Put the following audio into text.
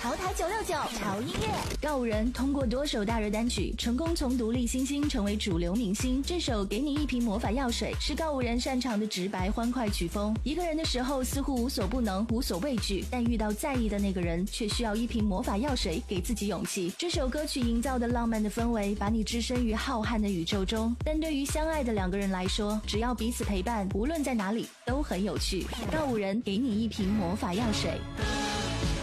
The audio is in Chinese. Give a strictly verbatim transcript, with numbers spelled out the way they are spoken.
潮台九六九潮音乐。告五人通过多首大热单曲，成功从独立新星成为主流明星。这首《给你一瓶魔法药水》是告五人擅长的直白欢快曲风。一个人的时候似乎无所不能，无所畏惧，但遇到在意的那个人，却需要一瓶魔法药水给自己勇气。这首歌曲营造的浪漫的氛围，把你置身于浩瀚的宇宙中。但对于相爱的两个人来说，只要彼此陪伴，无论在哪里都很有趣。告五人给你一瓶魔法药水。